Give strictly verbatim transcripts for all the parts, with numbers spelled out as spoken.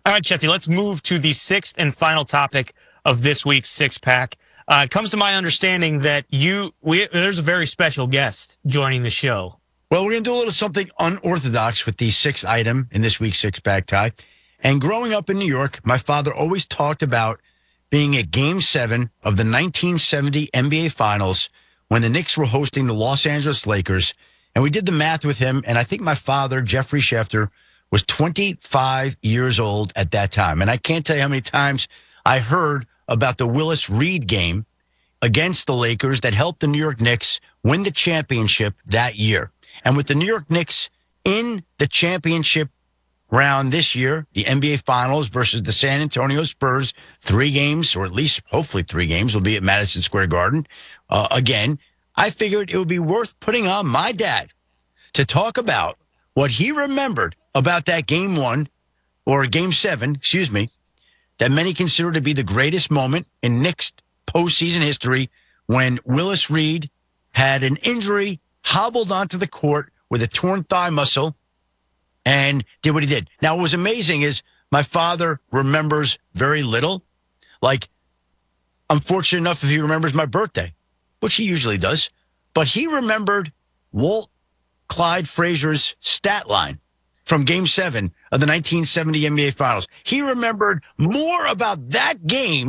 All right, Shefty, let's move to the sixth and final topic of this week's Six Pack. Uh, it comes to my understanding that you, we, there's a very special guest joining the show. Well, we're going to do a little something unorthodox with the sixth item in this week's Six Pack, Ty. And growing up in New York, my father always talked about being at Game seven of the nineteen seventy N B A Finals when the Knicks were hosting the Los Angeles Lakers. And we did the math with him, and I think my father, Jeffrey Schefter, was twenty-five years old at that time. And I can't tell you how many times I heard about the Willis Reed game against the Lakers that helped the New York Knicks win the championship that year. And with the New York Knicks in the championship round this year, the N B A Finals versus the San Antonio Spurs, three games, or at least hopefully three games, will be at Madison Square Garden. Uh, again, I figured it would be worth putting on my dad to talk about what he remembered about that game one, or game seven, excuse me, that many consider to be the greatest moment in Knicks postseason history when Willis Reed had an injury, hobbled onto the court with a torn thigh muscle, and did what he did. Now, what was amazing is my father remembers very little. Like, I'm fortunate enough if he remembers my birthday, which he usually does. But he remembered Walt Clyde Frazier's stat line from Game seven of the nineteen seventy N B A Finals. He remembered more about that game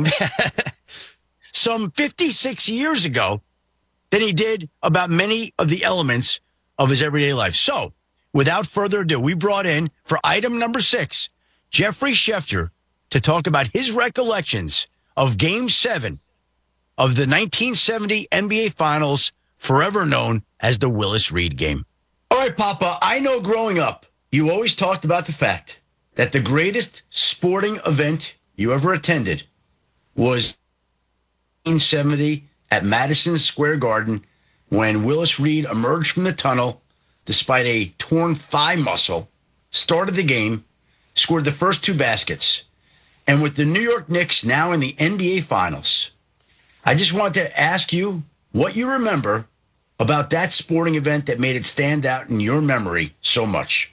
some fifty-six years ago than he did about many of the elements of his everyday life. So, without further ado, we brought in, for item number six, Jeffrey Schefter to talk about his recollections of Game seven of the nineteen seventy N B A Finals, forever known as the Willis Reed game. All right, Papa, I know growing up, you always talked about the fact that the greatest sporting event you ever attended was nineteen seventy at Madison Square Garden when Willis Reed emerged from the tunnel despite a torn thigh muscle, started the game, scored the first two baskets. And with the New York Knicks now in the N B A Finals, I just want to ask you what you remember about that sporting event that made it stand out in your memory so much.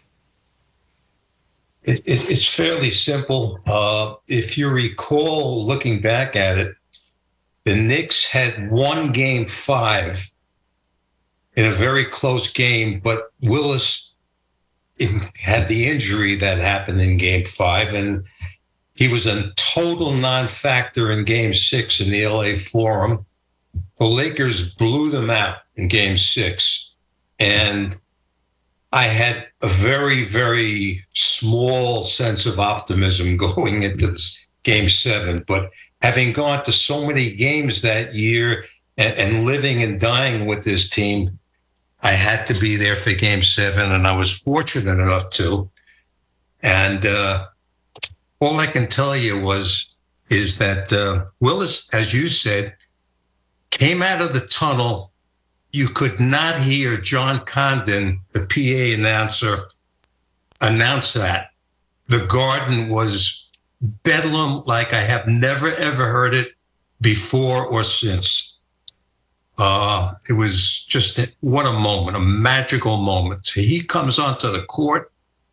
It, it, it's fairly simple. Uh, if you recall, looking back at it, the Knicks had won game five in a very close game, but Willis had the injury that happened in game five, and he was a total non-factor in game six in the L A Forum. The Lakers blew them out in game six, and I had a very, very small sense of optimism going into this game seven. But having gone to so many games that year and, and living and dying with this team, I had to be there for game seven, and I was fortunate enough to. And uh, all I can tell you was, is that uh, Willis, as you said, came out of the tunnel. You could not hear John Condon, the P A announcer, announce that. The Garden was bedlam like I have never, ever heard it before or since. Uh, it was just, a, what a moment, a magical moment. So he comes onto the court,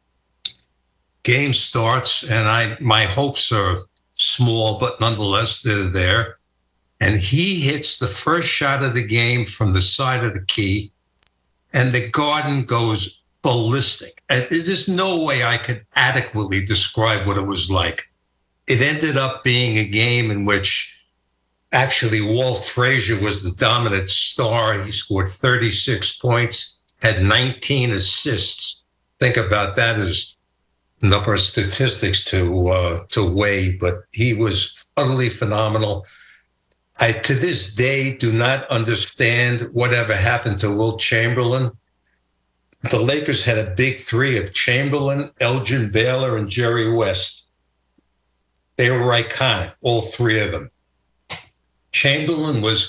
game starts, and I my hopes are small, but nonetheless, they're there. And he hits the first shot of the game from the side of the key, and the Garden goes ballistic. And there's no way I could adequately describe what it was like. It ended up being a game in which actually Walt Frazier was the dominant star. He scored thirty-six points, had nineteen assists. Think about that as a number of statistics to uh, to weigh, but he was utterly phenomenal. I, to this day, do not understand whatever happened to Wilt Chamberlain. The Lakers had a big three of Chamberlain, Elgin Baylor, and Jerry West. They were iconic, all three of them. Chamberlain was